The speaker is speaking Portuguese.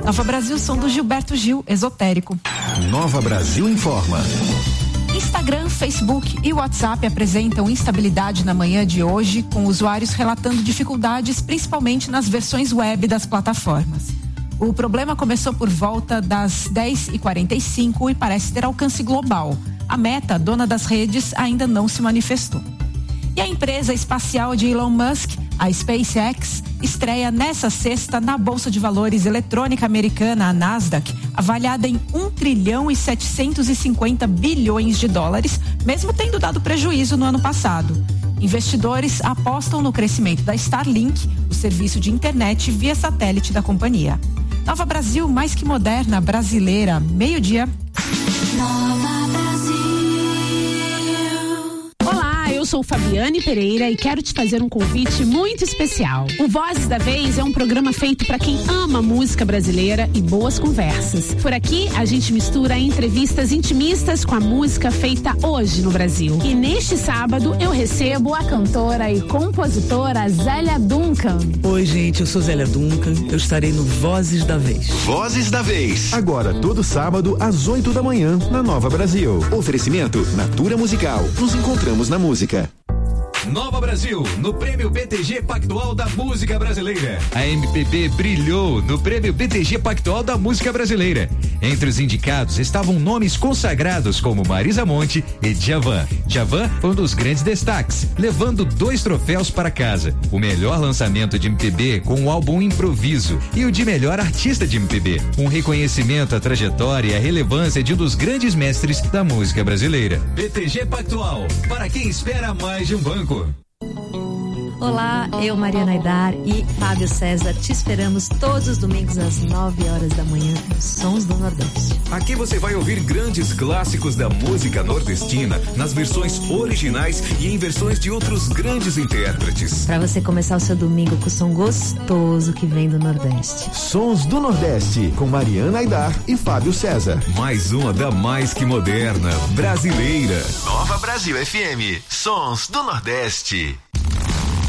Nova Brasil, som do Gilberto Gil, Esotérico. Nova Brasil informa. Instagram, Facebook e WhatsApp apresentam instabilidade na manhã de hoje, com usuários relatando dificuldades, principalmente nas versões web das plataformas. O problema começou por volta das 10h45 e parece ter alcance global. A Meta, dona das redes, ainda não se manifestou. E a empresa espacial de Elon Musk, a SpaceX, estreia nessa sexta na Bolsa de Valores eletrônica americana, a Nasdaq, avaliada em 1,750 bilhões de dólares, mesmo tendo dado prejuízo no ano passado. Investidores apostam no crescimento da Starlink, o serviço de internet via satélite da companhia. Nova Brasil, mais que moderna, brasileira, meio-dia. Nova Brasil. Eu sou Fabiane Pereira e quero te fazer um convite muito especial. O Vozes da Vez é um programa feito para quem ama música brasileira e boas conversas. Por aqui, a gente mistura entrevistas intimistas com a música feita hoje no Brasil. E neste sábado, eu recebo a cantora e compositora Zélia Duncan. Oi, gente, eu sou Zélia Duncan. Eu estarei no Vozes da Vez. Vozes da Vez. Agora, todo sábado, às 8 da manhã, na Nova Brasil. Oferecimento Natura Musical. Nos encontramos na música. Nova Brasil, no Prêmio BTG Pactual da Música Brasileira. A MPB brilhou no Prêmio BTG Pactual da Música Brasileira. Entre os indicados estavam nomes consagrados como Marisa Monte e Djavan. Djavan foi um dos grandes destaques, levando 2 troféus para casa. O melhor lançamento de MPB com o álbum Improviso e o de melhor artista de MPB. Um reconhecimento à trajetória e à relevância de um dos grandes mestres da música brasileira. BTG Pactual, para quem espera mais de um banco. Olá, eu, Mariana Aidar e Fábio César, te esperamos todos os domingos às 9 horas da manhã nos Sons do Nordeste. Aqui você vai ouvir grandes clássicos da música nordestina nas versões originais e em versões de outros grandes intérpretes. Para você começar o seu domingo com o som gostoso que vem do Nordeste. Sons do Nordeste, com Mariana Aidar e Fábio César. Mais uma da mais que moderna, brasileira. Nova Brasil FM, Sons do Nordeste.